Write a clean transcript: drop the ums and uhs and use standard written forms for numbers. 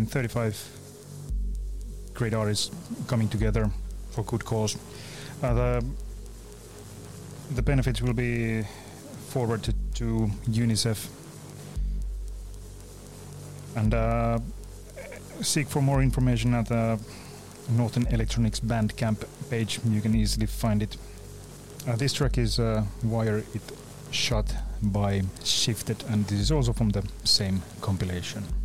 35 great artists coming together for good cause. The benefits will be forwarded to UNICEF. And seek for more information at the Northern Electronics Bandcamp page. You can easily find it. This track is Wire It Shut by Shifted, and this is also from the same compilation.